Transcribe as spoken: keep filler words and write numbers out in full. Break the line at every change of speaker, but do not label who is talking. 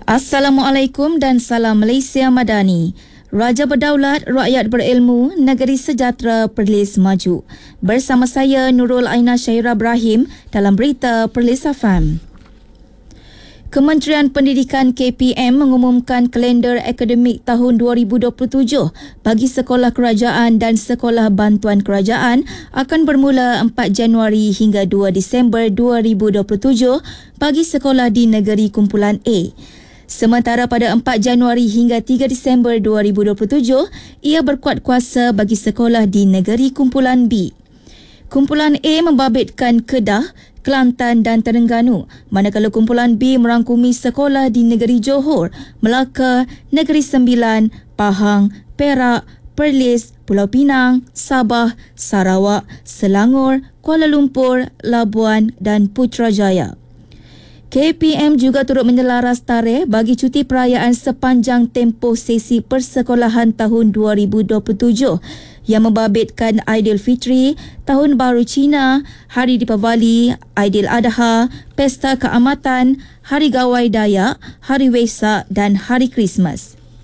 Assalamualaikum dan salam Malaysia Madani. Raja berdaulat, rakyat berilmu, negeri sejahtera, Perlis maju. Bersama saya Nurul Aina Syaira Ibrahim dalam berita Perlis F M. Kementerian Pendidikan K P M mengumumkan kalender akademik tahun dua ribu dua puluh tujuh bagi sekolah kerajaan dan sekolah bantuan kerajaan akan bermula empat Januari hingga dua Disember dua ribu dua puluh tujuh bagi sekolah di negeri kumpulan A. Sementara pada empat Januari hingga tiga Disember dua ribu dua puluh tujuh, ia berkuat kuasa bagi sekolah di negeri kumpulan B. Kumpulan A membabitkan Kedah, Kelantan dan Terengganu, manakala kumpulan B merangkumi sekolah di negeri Johor, Melaka, Negeri Sembilan, Pahang, Perak, Perlis, Pulau Pinang, Sabah, Sarawak, Selangor, Kuala Lumpur, Labuan dan Putrajaya. K P M juga turut menyelaras tarikh bagi cuti perayaan sepanjang tempoh sesi persekolahan tahun dua ribu dua puluh tujuh yang membabitkan Aidilfitri, Tahun Baru Cina, Hari Deepavali, Aidiladha, Pesta Keamatan, Hari Gawai Dayak, Hari Wesak dan Hari Krismas.